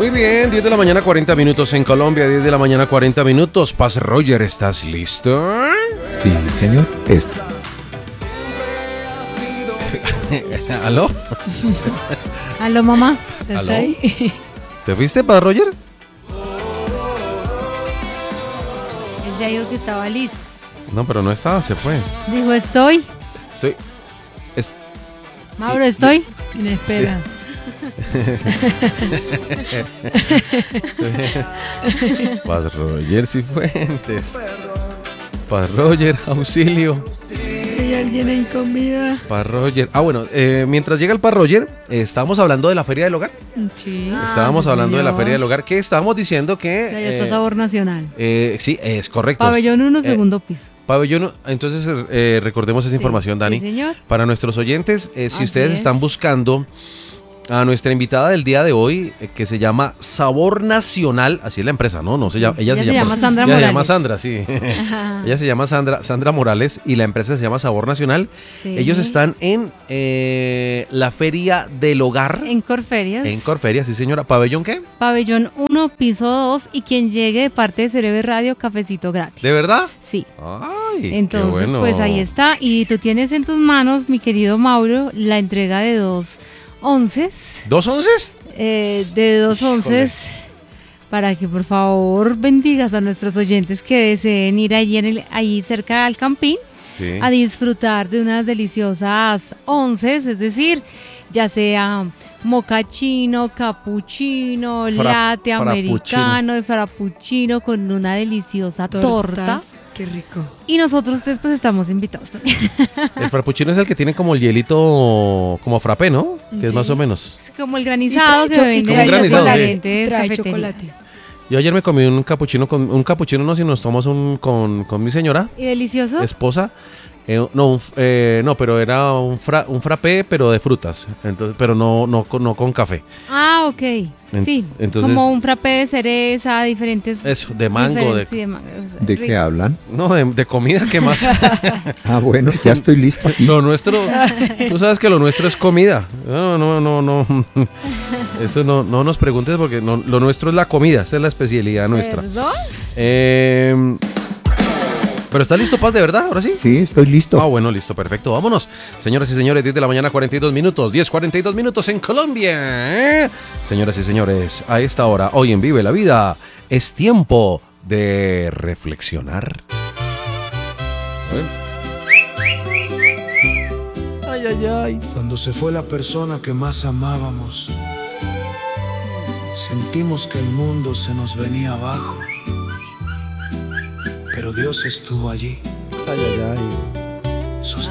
Muy bien, 10 de la mañana 40 minutos en Colombia, 10 de la mañana 40 minutos. Paz Roger, ¿estás listo? Sí, señor. Esto. ¿Aló? Aló, mamá. ¿Estás ¿Aló? ahí? ¿Te fuiste, Paz Roger? Él ya dijo que estaba listo. No, pero no estaba, se fue. Dijo, estoy. Estoy... Mauro, estoy. En espera. Paz Roger Cifuentes. Paz Roger, auxilio. ¿Hay alguien ahí con vida? Paz Roger. Bueno, mientras llega el Paz Roger, estábamos hablando de la Feria del Hogar. Sí. Estábamos sí, hablando de la señor. Feria del Hogar, que estábamos diciendo que... Ya está Sabor Nacional. Sí, es correcto. Pabellón 1, segundo piso. Pabellón, entonces recordemos esa información, Dani. Sí, señor. Para nuestros oyentes, si Así ustedes es. están buscando a nuestra invitada del día de hoy, que se llama Sabor Nacional, así es la empresa, ¿no? No se llama, Ella se llama Sandra ella se llama Morales. Sandra, sí. Ajá. Ella se llama Sandra Morales y la empresa se llama Sabor Nacional. Sí. Ellos están en la Feria del Hogar. En Corferias. En Corferia, sí señora. ¿Pabellón qué? Pabellón 1, piso 2. Y quien llegue de parte de Cerebe Radio, cafecito gratis. ¿De verdad? Sí. Ay, Entonces, qué bueno. pues ahí está. Y tú tienes en tus manos, mi querido Mauro, la entrega de 2 onces. ¿2 onces? De 2 onces. Para que por favor bendigas a nuestros oyentes que deseen ir ahí cerca al Campín Sí. a disfrutar de unas deliciosas onces, es decir, ya sea mocachino, capuchino, latte americano, de frappuccino con una deliciosa torta. Tortas. Qué rico. Y nosotros después estamos invitados también. El frappuccino es el que tiene como el hielito como frappé, ¿no? Que es Sí. más o menos. Es como el granizado Y que trae venden como un ahí en granizado, las sí. diferentes Trae cafeterías. chocolate. Yo ayer me comí un capuchino no, si nos tomamos con mi señora, ¿Y delicioso? esposa. No, pero era un frappé, pero de frutas. Entonces, pero no con café. Ah, ok. Sí, entonces- como un frappé de cereza, diferentes... Eso, de mango, diferentes, sí, de mango. ¿De Rico. qué hablan? No, de comida, ¿qué más? Ah, bueno, ya estoy listo. Lo nuestro, tú sabes que lo nuestro es comida. No. Eso no nos preguntes porque lo nuestro es la comida, esa es la especialidad nuestra. ¿Perdón? Pero ¿está listo, Paz, de verdad? ¿Ahora sí? Sí, estoy listo. Ah, bueno, listo, perfecto. Vámonos. Señoras y señores, 10 de la mañana, 42 minutos. 10:42 minutos en Colombia. Señoras y señores, a esta hora, hoy en Vive la Vida, es tiempo de reflexionar. Ay. Cuando se fue la persona que más amábamos, sentimos que el mundo se nos venía abajo. Pero Dios estuvo allí, Ay. sosteniendo